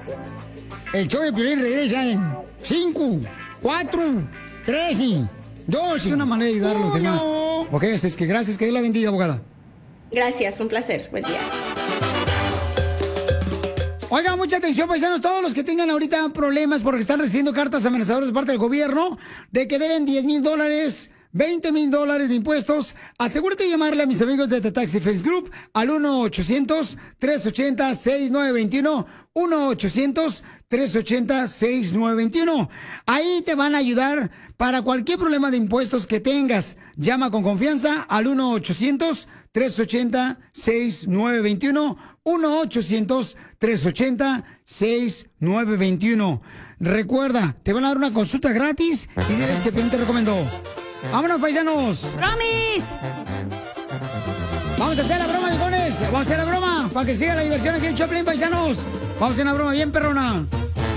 El show de Piolín regresa en 5, 4, 3, 2. Una manera de ayudar a los demás. Ok, es que gracias, que Dios la bendiga, abogada. Gracias, un placer. Buen día. Oigan, mucha atención, paisanos, todos los que tengan ahorita problemas porque están recibiendo cartas amenazadoras de parte del gobierno de que deben $10,000, $20,000 de impuestos. Asegúrate de llamarle a mis amigos de The Taxi Face Group al 1-800-380-6921. 1-800-380-6921. Ahí te van a ayudar para cualquier problema de impuestos que tengas. Llama con confianza al 1-800-380-6921. 1-800-380-6921. Recuerda, te van a dar una consulta gratis y diles que Piolín te recomendó. ¡Vámonos, paisanos! ¡Promis! Vamos a hacer la broma, viejones. Vamos a hacer la broma para que siga la diversión aquí en Choplin, paisanos. Vamos a hacer una broma bien perrona.